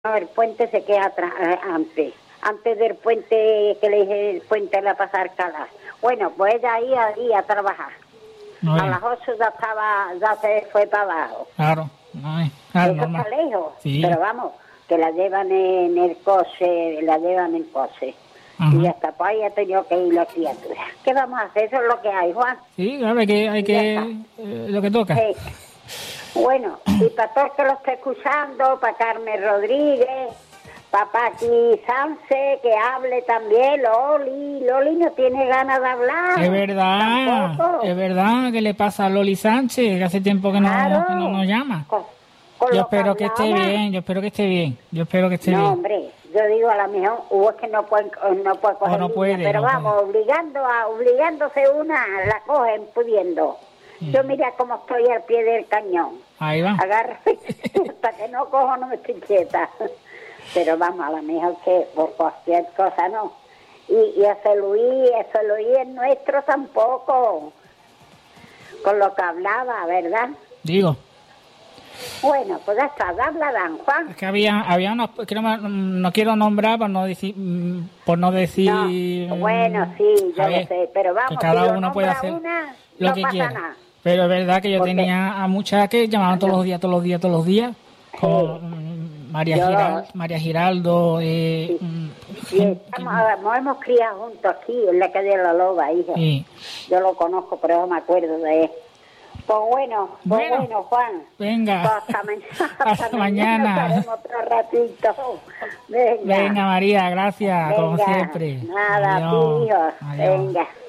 No, el puente se queda atrás, antes del puente, que le dije el puente de la Pasarcada. Bueno, pues ella ahí a trabajar. No A las 8 ya se fue para abajo. Claro, no es. Claro, Eso normal. está lejos, Sí. pero vamos, que la llevan en el coche, Ajá. Y hasta pues ahí ha tenido que ir la criatura. ¿Qué vamos a hacer? Eso es lo que hay, Juan. Sí, claro, hay que lo que toca. Sí. Bueno, y para todos que lo esté escuchando, para Carmen Rodríguez, para Paqui Sanse, que hable también, Loli no tiene ganas de hablar. Es verdad, Tampoco. es verdad que le pasa a Loli Sánchez, que hace tiempo que Claro. no nos llama. Con Yo lo espero que esté hablaba. bien, yo espero que esté bien. No, hombre, yo digo a lo mejor, es que no puede coger no línea, puede, pero no vamos, obligándose una, la cogen pudiendo. Sí. Yo mira cómo estoy al pie del cañón. Ahí va. Agarra, hasta que no cojo no me estoy quieta. Pero vamos, a lo mejor que por cualquier cosa no. Y ese Luis es nuestro tampoco, con lo que hablaba, ¿verdad? Digo. Bueno, pues ya está, habla Dan, Juan. Es que había unos que no quiero nombrar por no decir No, bueno, sí, yo lo sé, pero vamos, que cada si uno lo puede nombra hacer una, lo no que pasa quiera. nada. Pero es verdad que yo Porque- tenía a muchas que llamaban todos los días, como María Giraldo, Sí. Y nos hemos criado juntos aquí, en la calle de la Loba, hija. sí. Yo lo conozco, pero no me acuerdo de él. Pues bueno, Juan. Venga. Pues hasta mañana. Hasta mañana. Estaremos otro ratito. Venga. Venga, María, gracias, como Venga. siempre. Nada, Adiós. tío. Adiós. Venga.